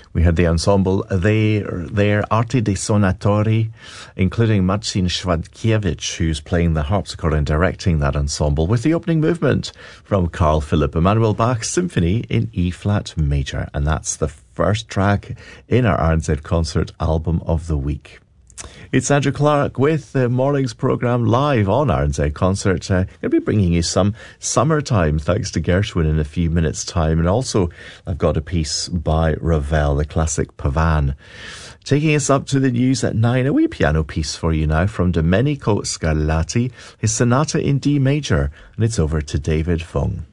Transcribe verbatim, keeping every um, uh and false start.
We had the ensemble they, their Arte dei Suonatori, including Marcin Schwadkiewicz, who's playing the harpsichord and directing that ensemble, with the opening movement from Carl Philipp Emanuel Bach's Symphony in E-flat major. And that's the first track in our R N Z Concert Album of the Week. It's Andrew Clark with the morning's programme live on R N Z Concert. Uh, I'll be bringing you some summertime thanks to Gershwin in a few minutes' time. And also, I've got a piece by Ravel, the classic Pavan. Taking us up to the news at nine, a wee piano piece for you now from Domenico Scarlatti, his Sonata in D major. And it's over to David Fung.